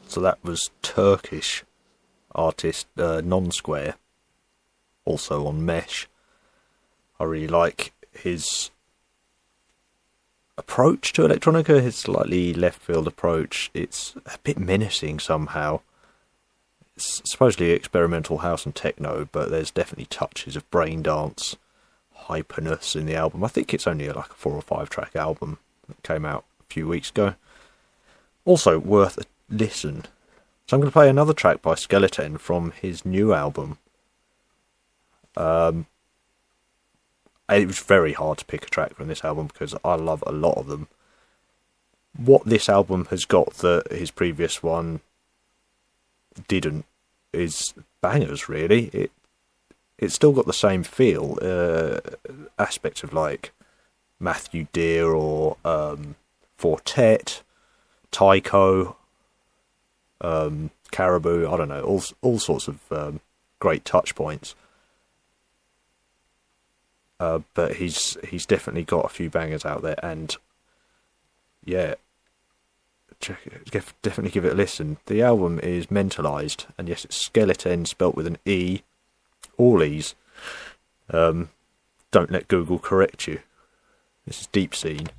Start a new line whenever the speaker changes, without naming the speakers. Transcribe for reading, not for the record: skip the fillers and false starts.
So that was Turkish artist Non-Square, also on Mesh. I really like his approach to electronica, his slightly left field approach. It's a bit menacing somehow. It's supposedly experimental house and techno, but there's definitely touches of brain dance, hyperness in the album. I think it's only like a 4 or 5 track album that came out a few weeks ago. Also worth a listen. So I'm going to play another track by Skeleton from his new album. It was very hard to pick a track from this album because I love a lot of them. What this album has got that his previous one didn't is bangers, really. It's still got the same feel, aspects of like Matthew Dear or Fortet, Tycho, Caribou, I don't know, all sorts of great touch points. But he's definitely got a few bangers out there, and yeah, definitely give it a listen. The album is Mentalized, and yes, it's Skeleton spelt with an E, all E's. Don't let Google correct you. This is Deep Scene.